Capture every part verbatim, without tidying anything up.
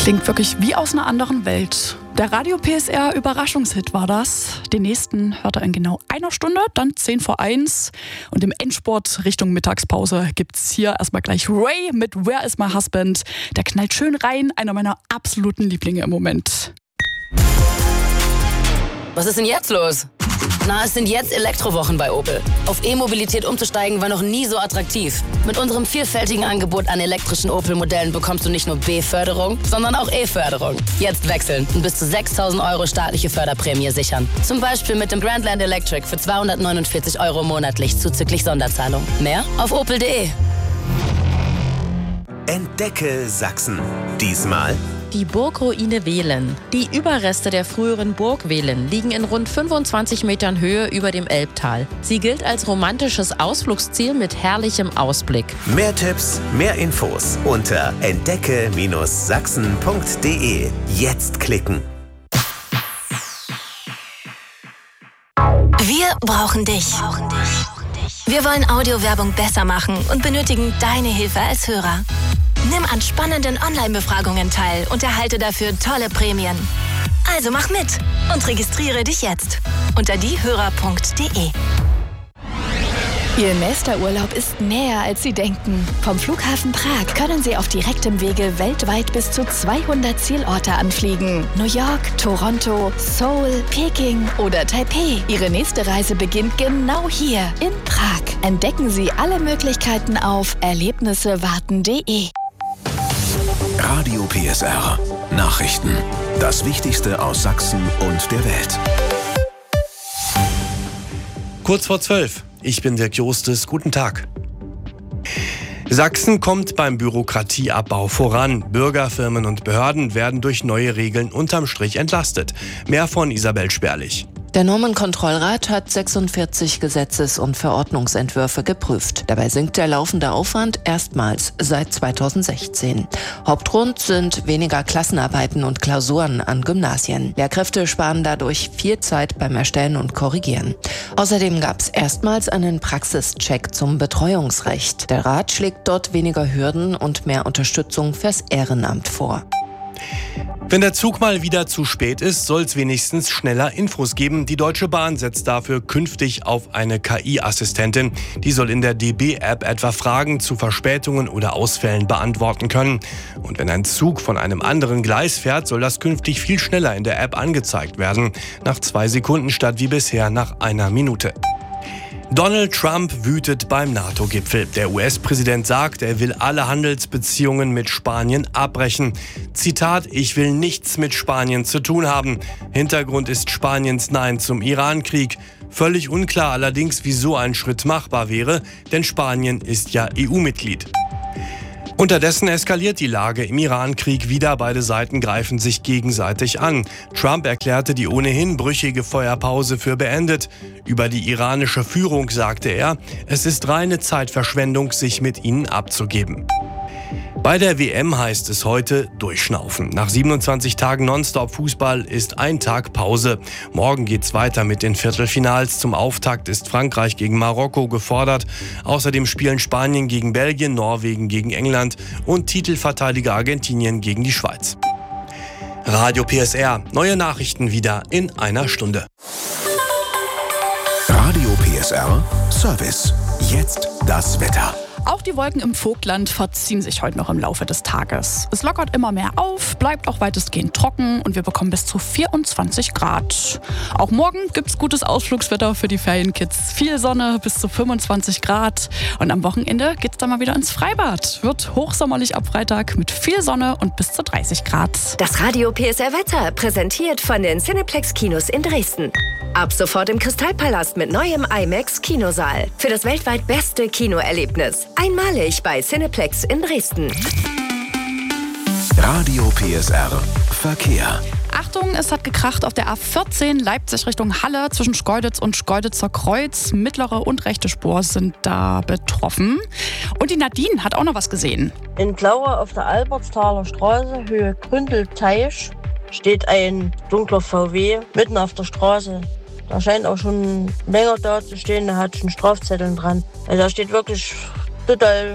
Klingt wirklich wie aus einer anderen Welt. Der Radio P S R Überraschungshit war das. Den nächsten hört er in genau einer Stunde, dann zehn vor eins. Und im Endsport Richtung Mittagspause gibt's hier erstmal gleich Ray mit Where is my husband? Der knallt schön rein, einer meiner absoluten Lieblinge im Moment. Was ist denn jetzt los? Na, es sind jetzt Elektrowochen bei Opel. Auf E-Mobilität umzusteigen war noch nie so attraktiv. Mit unserem vielfältigen Angebot an elektrischen Opel-Modellen bekommst du nicht nur B-Förderung, sondern auch E-Förderung. Jetzt wechseln und bis zu sechstausend Euro staatliche Förderprämie sichern. Zum Beispiel mit dem Grandland Electric für zweihundertneunundvierzig Euro monatlich zuzüglich Sonderzahlung. Mehr auf opel punkt de. Entdecke Sachsen. Diesmal die Burgruine Wehlen. Die Überreste der früheren Burg Wehlen liegen in rund fünfundzwanzig Metern Höhe über dem Elbtal. Sie gilt als romantisches Ausflugsziel mit herrlichem Ausblick. Mehr Tipps, mehr Infos unter entdecke Sachsen punkt de. Jetzt klicken. Wir brauchen dich. Wir wollen Audiowerbung besser machen und benötigen deine Hilfe als Hörer. Nimm an spannenden Online-Befragungen teil und erhalte dafür tolle Prämien. Also mach mit und registriere dich jetzt unter diehörer punkt de. Ihr nächster Urlaub ist näher, als Sie denken. Vom Flughafen Prag können Sie auf direktem Wege weltweit bis zu zweihundert Zielorte anfliegen. New York, Toronto, Seoul, Peking oder Taipei. Ihre nächste Reise beginnt genau hier in Prag. Entdecken Sie alle Möglichkeiten auf erlebnissewarten punkt de. Radio P S R. Nachrichten. Das Wichtigste aus Sachsen und der Welt. Kurz vor zwölf. Ich bin Dirk Jostes. Guten Tag. Sachsen kommt beim Bürokratieabbau voran. Bürger, Firmen und Behörden werden durch neue Regeln unterm Strich entlastet. Mehr von Isabel Sperlich. Der Normenkontrollrat hat sechsundvierzig Gesetzes- und Verordnungsentwürfe geprüft. Dabei sinkt der laufende Aufwand erstmals seit zweitausendsechzehn. Hauptgrund sind weniger Klassenarbeiten und Klausuren an Gymnasien. Lehrkräfte sparen dadurch viel Zeit beim Erstellen und Korrigieren. Außerdem gab es erstmals einen Praxischeck zum Betreuungsrecht. Der Rat schlägt dort weniger Hürden und mehr Unterstützung fürs Ehrenamt vor. Wenn der Zug mal wieder zu spät ist, soll es wenigstens schneller Infos geben. Die Deutsche Bahn setzt dafür künftig auf eine K I-Assistentin. Die soll in der D B-App etwa Fragen zu Verspätungen oder Ausfällen beantworten können. Und wenn ein Zug von einem anderen Gleis fährt, soll das künftig viel schneller in der App angezeigt werden. Nach zwei Sekunden statt wie bisher nach einer Minute. Donald Trump wütet beim NATO-Gipfel. Der U S-Präsident sagt, er will alle Handelsbeziehungen mit Spanien abbrechen. Zitat: Ich will nichts mit Spanien zu tun haben. Hintergrund ist Spaniens Nein zum Iran-Krieg. Völlig unklar allerdings, wie so ein Schritt machbar wäre, denn Spanien ist ja E U-Mitglied. Unterdessen eskaliert die Lage im Iran-Krieg wieder. Beide Seiten greifen sich gegenseitig an. Trump erklärte die ohnehin brüchige Feuerpause für beendet. Über die iranische Führung sagte er, es ist reine Zeitverschwendung, sich mit ihnen abzugeben. Bei der W M heißt es heute durchschnaufen. Nach siebenundzwanzig Tagen Nonstop-Fußball ist ein Tag Pause. Morgen geht's weiter mit den Viertelfinals. Zum Auftakt ist Frankreich gegen Marokko gefordert. Außerdem spielen Spanien gegen Belgien, Norwegen gegen England und Titelverteidiger Argentinien gegen die Schweiz. Radio P S R. Neue Nachrichten wieder in einer Stunde. Radio P S R Service. Jetzt das Wetter. Auch die Wolken im Vogtland verziehen sich heute noch im Laufe des Tages. Es lockert immer mehr auf, bleibt auch weitestgehend trocken und wir bekommen bis zu vierundzwanzig Grad. Auch morgen gibt's gutes Ausflugswetter für die Ferienkids. Viel Sonne, bis zu fünfundzwanzig Grad. Und am Wochenende geht's dann mal wieder ins Freibad. Wird hochsommerlich ab Freitag mit viel Sonne und bis zu dreißig Grad. Das Radio P S R Wetter, präsentiert von den Cineplex Kinos in Dresden. Ab sofort im Kristallpalast mit neuem IMAX Kinosaal. Für das weltweit beste Kinoerlebnis. Einmalig bei Cineplex in Dresden. Radio P S R Verkehr. Achtung, es hat gekracht auf der A vierzehn Leipzig Richtung Halle zwischen Schkeuditz und Schkeuditzer Kreuz. Mittlere und rechte Spur sind da betroffen. Und die Nadine hat auch noch was gesehen. In Klaue auf der Albertstaler Straße, Höhe Gründelteich, steht ein dunkler V W mitten auf der Straße. Der scheint auch schon länger da zu stehen, der hat schon Strafzetteln dran. Also da steht wirklich total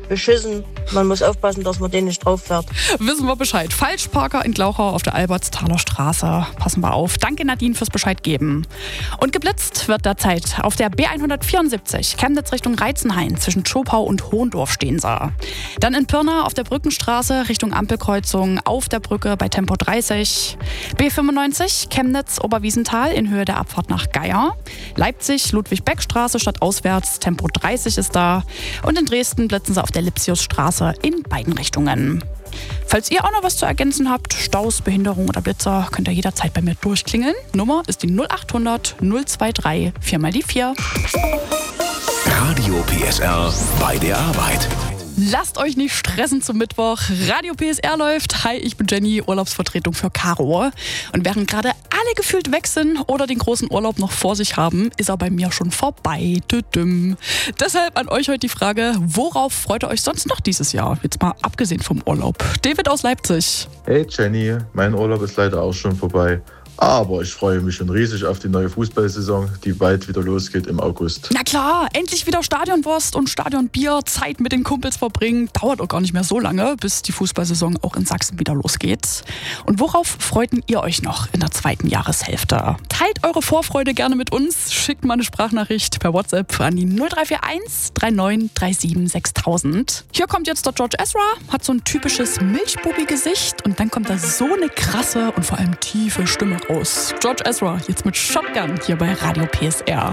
beschissen. Man muss aufpassen, dass man den nicht drauf fährt. Wissen wir Bescheid. Falschparker in Glauchau auf der Albertstaler Straße. Passen wir auf. Danke Nadine fürs Bescheid geben. Und geblitzt wird derzeit auf der B hundertvierundsiebzig Chemnitz Richtung Reizenhain. Zwischen Zschopau und Hohendorf stehen sie. Dann in Pirna auf der Brückenstraße Richtung Ampelkreuzung auf der Brücke bei Tempo dreißig. B fünfundneunzig Chemnitz Oberwiesenthal in Höhe der Abfahrt nach Geier. Leipzig Ludwig-Beck-Straße stadtauswärts. Tempo dreißig ist da. Und in Dresden blitzen sie auf der Lipsiusstraße in beiden Richtungen. Falls ihr auch noch was zu ergänzen habt, Staus, Behinderung oder Blitzer, könnt ihr jederzeit bei mir durchklingeln. Nummer ist die null acht hundert null zwei drei vier mal die vier. Radio P S R bei der Arbeit. Lasst euch nicht stressen zum Mittwoch. Radio P S R läuft. Hi, ich bin Jenny, Urlaubsvertretung für Caro. Und während gerade alle gefühlt weg sind oder den großen Urlaub noch vor sich haben, ist er bei mir schon vorbei. Düdüm. Deshalb an euch heute die Frage, worauf freut ihr euch sonst noch dieses Jahr? Jetzt mal abgesehen vom Urlaub. David aus Leipzig. Hey Jenny, mein Urlaub ist leider auch schon vorbei. Aber ich freue mich schon riesig auf die neue Fußballsaison, die bald wieder losgeht im August. Na klar, endlich wieder Stadionwurst und Stadionbier, Zeit mit den Kumpels verbringen. Dauert auch gar nicht mehr so lange, bis die Fußballsaison auch in Sachsen wieder losgeht. Und worauf freuten ihr euch noch in der zweiten Jahreshälfte? Teilt eure Vorfreude gerne mit uns. Schickt mal eine Sprachnachricht per WhatsApp an die null drei vier eins drei neun drei sieben sechs tausend. Hier kommt jetzt der George Ezra, hat so ein typisches Milchbubi-Gesicht und dann kommt da so eine krasse und vor allem tiefe Stimme raus. George Ezra, jetzt mit Shotgun hier bei Radio P S R.